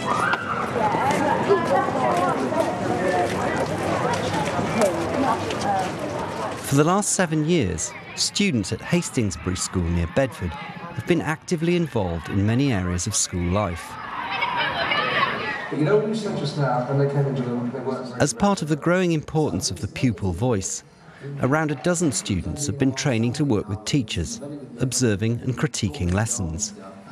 For the last 7 years, students at Hastingsbury School near Bedford have been actively involved in many areas of school life. As part of the growing importance of the pupil voice, around a dozen students have been training to work with teachers, observing and critiquing lessons.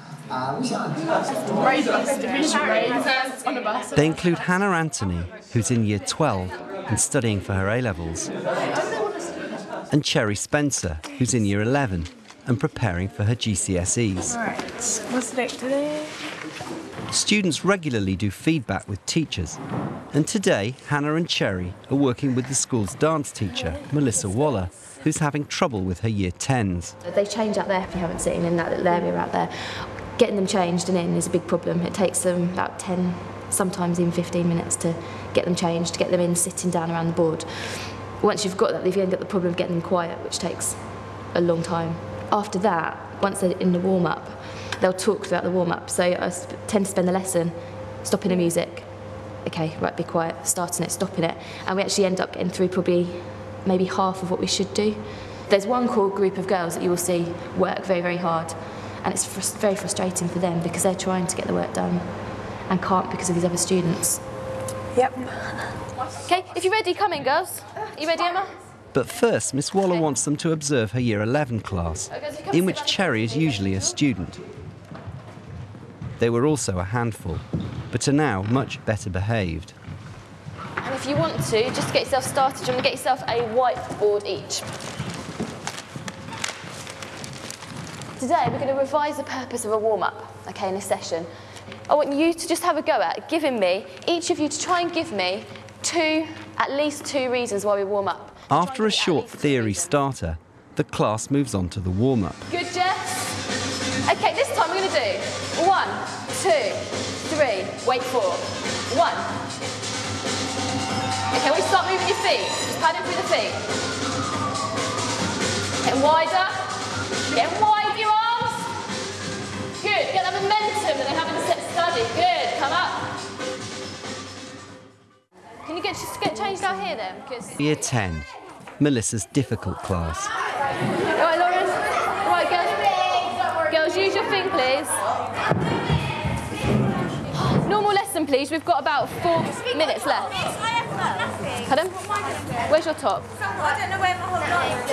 They include Hannah Anthony, who's in Year 12 and studying for her A-levels, and Cherry Spencer, who's in Year 11 and preparing for her GCSEs. Right, what's the date today? Students regularly do feedback with teachers, and today Hannah and Cherry are working with the school's dance teacher, Melissa Waller, who's having trouble with her Year 10s. They change out there if you haven't seen in that little area out there. Getting them changed and in is a big problem. It takes them about 10, sometimes even 15 minutes to get them changed, to get them in sitting down around the board. Once you've got that, you've ended up the problem of getting them quiet, which takes a long time. After that, once they're in the warm-up, they'll talk throughout the warm-up. So I tend to spend the lesson stopping the music. Okay, right, be quiet, starting it, stopping it. And we actually end up getting through probably maybe half of what we should do. There's one core group of girls that you will see work very, very hard. And it's very frustrating for them because they're trying to get the work done and can't because of these other students. Yep. Okay, if you're ready, come in, girls. Are you ready, Emma? But first, Miss Waller wants them to observe her Year 11 class, in which Cherry is usually a student. They were also a handful, but are now much better behaved. And if you want to, just to get yourself started, you want to get yourself a whiteboard each. Today, we're going to revise the purpose of a warm-up, okay, in this session. I want you to just have a go at giving me, each of you to try and give me at least two reasons why we warm up. After a short theory starter, the class moves on to the warm-up. Good, Jess? Okay, this time we're going to do 1, 2, 3, wait for 1. Okay, when you start moving your feet, just padding through the feet. Getting wider, getting wide with your arms. Good, get that momentum that they have in the set study. Good, come up. Can you just get changed out here then? Year 10, Melissa's difficult class. All right, Lauren. All right, girls. Girls, use your thing, please. Normal lesson, please. We've got about 4 minutes left. Pardon? Where's your top? I don't know where my whole life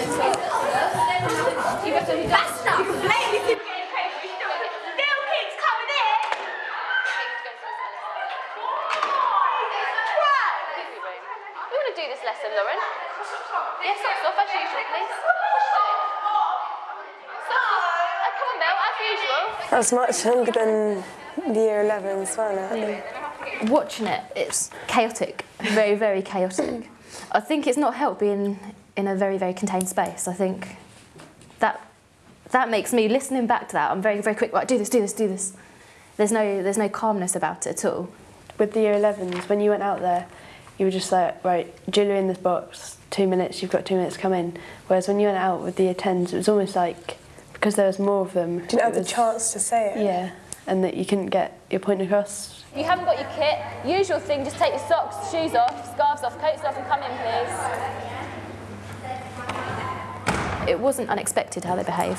is. That's not. You can blame me. Little kids coming in. You want to do this lesson, Lauren? Yes, stop as usual, please. Come on, Mel, as usual. That's much younger than the Year 11s, wasn't it? Watching it, it's chaotic, very, very chaotic. I think it's not helped being in a very, very contained space. I think that makes me, listening back to that, I'm very, very quick, right, do this, do this, do this. There's no calmness about it at all. With the Year 11s, when you went out there, you were just like, right, Julia in this box, 2 minutes, you've got 2 minutes to come in. Whereas when you went out with the Year 10s, it was almost like, because there was more of them. You didn't have the chance to say it. Yeah, and that you couldn't get your point across. If you haven't got your kit, usual thing, just take your socks, shoes off, scarves off, coats off and come in, please. It wasn't unexpected how they behaved.